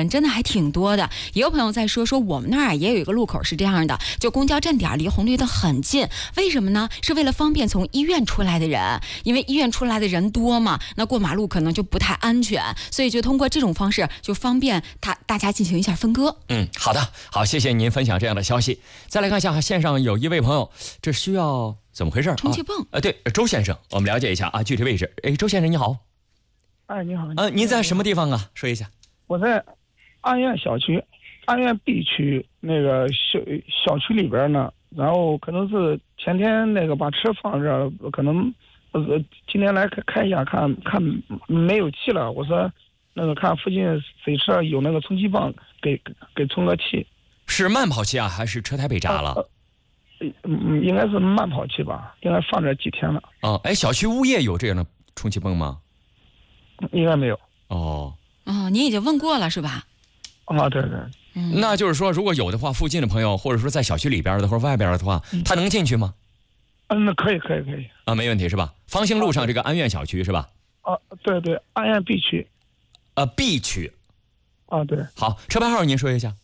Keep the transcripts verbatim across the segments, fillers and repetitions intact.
人真的还挺多的。也有朋友在说说我们那儿也有一个路口是这样的，就公交站点离红绿灯很近，为什么呢？是为了方便从医院出来的人，因为医院出来的人多嘛，那过马路可能就不太安全，所以就通过这种方式就方便他大家进行一下分割。 嗯，好的，好，谢谢您分享这样的消息。再来看一下线上有一位朋友，这需要怎么回事？ 充气泵。 呃，对，周先生，我们了解一下啊，具体位置。哎，周先生你好。 哎，你好。 呃，您在什么地方啊？说一下。 我在安苑小区，安苑 B 区那个小小区里边呢。然后可能是前天那个把车放这儿，可能呃今天来看一下，看看没有气了。我说那个看附近谁车有那个充气泵，给给充个气。 是慢跑气啊，还是车胎被扎了？ 呃嗯，应该是慢跑气吧，应该放这几天了。 哦，哎，小区物业有这样的充气泵吗？ 应该没有。 哦哦，您已经问过了是吧？ 啊，对对。 嗯， 那就是说，如果有的话，附近的朋友，或者说在小区里边的或者外边的话，他能进去吗？ 嗯，那可以可以可以。 啊，没问题是吧？方兴路上这个安苑小区是吧？ 啊，对对，安苑 B 区。 呃 ，B 区。 啊，对。 好，车牌号您说一下。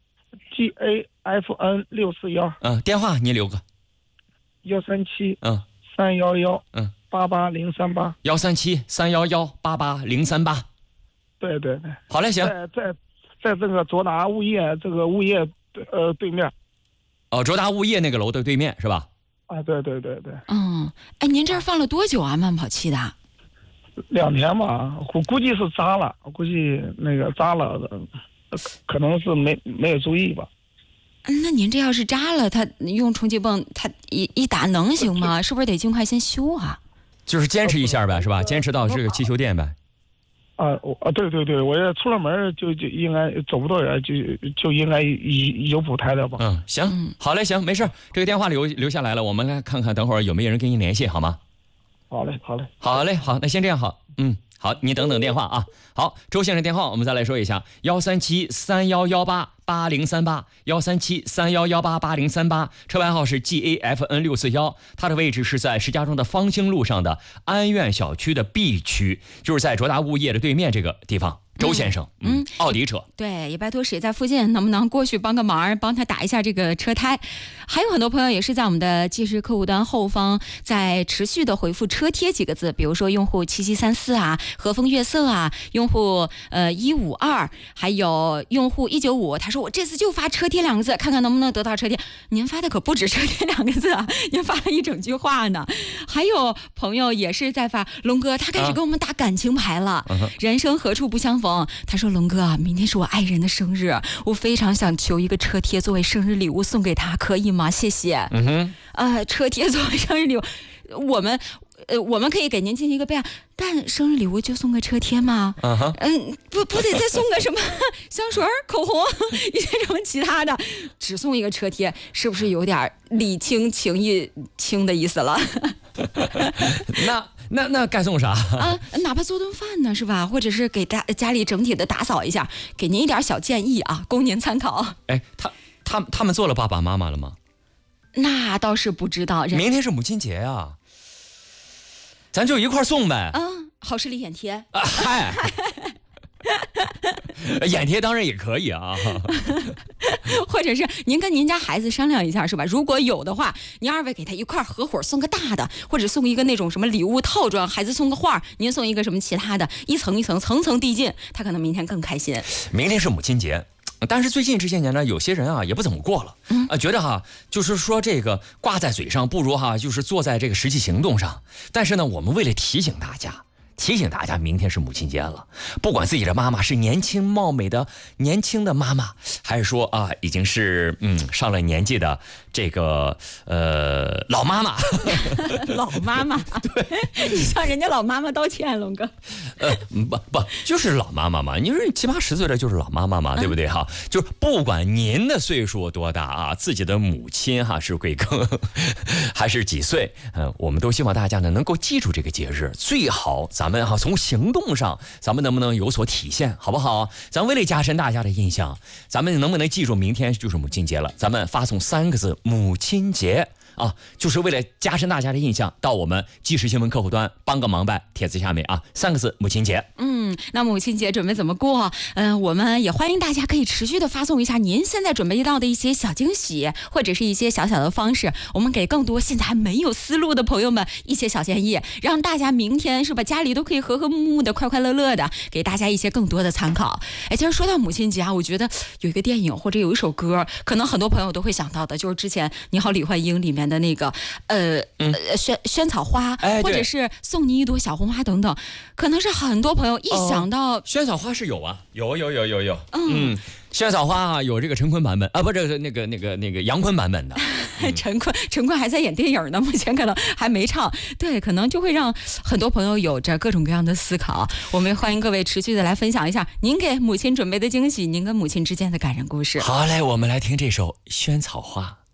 G A F N 六四幺。 嗯，电话您留个。 幺三七。 嗯。 三幺幺。 嗯。 八八零三八。 幺三七三幺幺八八零三八。 对对对。 好嘞，行。 在在在这个卓达物业这个物业呃对面。 哦，卓达物业那个楼的对面是吧？ 啊，对对对对。 嗯，哎，您这儿放了多久啊？慢跑气的？ 两天吧，我估计是扎了，我估计那个扎了，可能是没没有注意吧。 那您这要是扎了，他用充气泵，他一一打能行吗？是不是得尽快先修啊？ 就是坚持一下呗，是吧？坚持到这个汽修店呗。 啊，我啊，对对对，我要出了门就就应该走不多远，就就应该有有补胎的吧。 嗯，行， 嗯、 好嘞，行，没事，这个电话留留下来了，我们来看看，等会儿有没有人跟您联系，好吗？ 好嘞，好嘞， 好嘞，好，那先这样，好，嗯，好，你等等电话啊。好，周先生电话我们再来说一下：幺三七三幺幺八八零三八，幺三七三幺幺八八零三八，车牌号是 G A F N 六四幺，它的位置是在石家庄的方兴路上的安苑小区的 B 区，就是在卓达物业的对面这个地方。周先生，嗯，嗯奥迪车， 对，也拜托谁在附近能不能过去帮个忙，帮他打一下这个车胎。还有很多朋友也是在我们的即时客户端后方在持续的回复车贴几个字，比如说用户七七三四啊，和风悦色啊，用户呃一五二，还有用户一九五，他说我这次就发车贴两个字，看看能不能得到车贴。您发的可不止车贴两个字啊，您发了一整句话呢。还有朋友也是在发，龙哥他开始给我们打感情牌了，啊、人生何处不相逢。他说龙哥，明天是我爱人的生日，我非常想求一个车贴作为生日礼物送给他，可以吗？谢谢。 嗯哼， 呃，车贴作为生日礼物，我们呃我们可以给您进行一个备案，但生日礼物就送个车贴吗？嗯哼， 嗯，不不得再送个什么香水、口红，一些什么其他的，只送一个车贴，是不是有点礼轻情意轻的意思了？ 那那那该送啥啊？哪怕做顿饭呢，是吧？或者是给大家里整体的打扫一下，给您一点小建议啊，供您参考。 哎，他他他们做了爸爸妈妈了吗？ 那倒是不知道。 明天是母亲节啊，咱就一块送呗。 嗯，好视力眼贴。 啊、嗨。眼贴当然也可以啊， 或者是您跟您家孩子商量一下，是吧？如果有的话，您二位给他一块合伙送个大的，或者送一个那种什么礼物套装，孩子送个画，您送一个什么其他的，一层一层层层递进，他可能明天更开心。 明天是母亲节，但是最近这些年呢，有些人啊也不怎么过了，嗯、啊，觉得哈，就是说这个挂在嘴上，不如哈就是做在这个实际行动上。但是呢，我们为了提醒大家。提醒大家，明天是母亲节了。不管自己的妈妈是年轻貌美的年轻的妈妈，还是说啊已经是嗯上了年纪的这个呃老妈妈， 老妈妈，对，你向人家老妈妈道歉，龙哥。 呃不不，就是老妈妈嘛。你说七八十岁的就是老妈妈嘛，对不对哈？就不管您的岁数多大啊，自己的母亲哈是贵庚还是几岁，呃，我们都希望大家呢能够记住这个节日，最好咱。咱们哈从行动上，咱们能不能有所体现，好不好？咱为了加深大家的印象，咱们能不能记住明天就是母亲节了？咱们发送三个字“母亲节”， 啊，就是为了加深大家的印象，到我们即时新闻客户端帮个忙呗，帖子下面啊三个字母亲节。 嗯，那母亲节准备怎么过？嗯、呃，我们也欢迎大家可以持续的发送一下您现在准备到的一些小惊喜，或者是一些小小的方式，我们给更多现在还没有思路的朋友们一些小建议，让大家明天是吧家里都可以和和睦睦的、快快乐乐的，给大家一些更多的参考。哎，其实说到母亲节啊，我觉得有一个电影或者有一首歌，可能很多朋友都会想到的，就是之前《你好，李焕英》里面的那个呃、嗯、呃萱萱草花， 哎， 或者是送你一朵小红花等等，可能是很多朋友一想到、 哦、萱草花是有啊，有有有有有，嗯。嗯萱草花啊，有这个陈坤版本啊，不是那个那个那个杨坤版本的。 嗯、陈坤陈坤还在演电影呢，目前可能还没唱。对，可能就会让很多朋友有着各种各样的思考。我们欢迎各位持续的来分享一下您给母亲准备的惊喜，您跟母亲之间的感人故事。 好嘞，我们来听这首萱草花。